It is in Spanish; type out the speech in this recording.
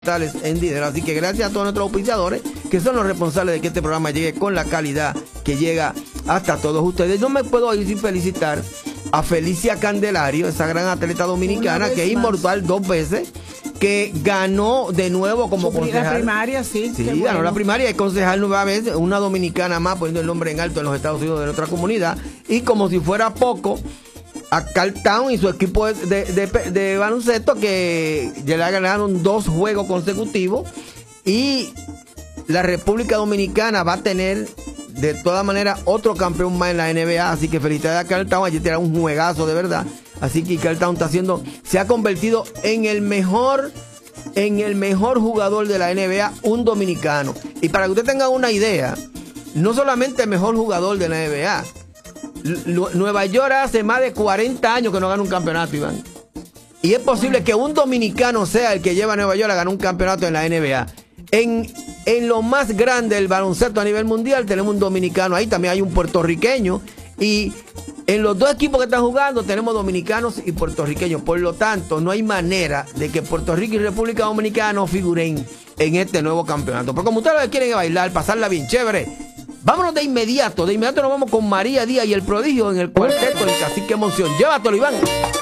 en dinero. Así que gracias a todos nuestros auspiciadores que son los responsables de que este programa llegue con la calidad que llega hasta todos ustedes. No me puedo ir sin felicitar a Felicia Candelario, esa gran atleta dominicana que es inmortal 2 veces, que ganó de nuevo como concejal. La primaria, sí. Sí, ganó bueno. La primaria y concejal nuevamente, una dominicana más poniendo el nombre en alto en los Estados Unidos de nuestra comunidad. Y como si fuera poco, a Carltown y su equipo de baloncesto que ya le ganaron 2 juegos consecutivos, y la República Dominicana va a tener de todas maneras otro campeón más en la NBA, así que felicidades a Carltown. Ayer era un juegazo de verdad, así que Carltown se ha convertido en el mejor jugador de la NBA, un dominicano. Y para que usted tenga una idea, no solamente el mejor jugador de la NBA, Nueva York hace más de 40 años que no gana un campeonato, Iván. Y es posible que un dominicano sea el que lleva a Nueva York a ganar un campeonato en la NBA. En lo más grande del baloncesto a nivel mundial tenemos un dominicano ahí, también hay un puertorriqueño. Y en los 2 equipos que están jugando tenemos dominicanos y puertorriqueños. Por lo tanto, no hay manera de que Puerto Rico y República Dominicana no figuren en este nuevo campeonato. Pero como ustedes quieren bailar, pasarla bien chévere, vámonos de inmediato nos vamos con María Díaz y el Prodigio en el cuarteto del Cacique Monción. Llévatelo, Iván.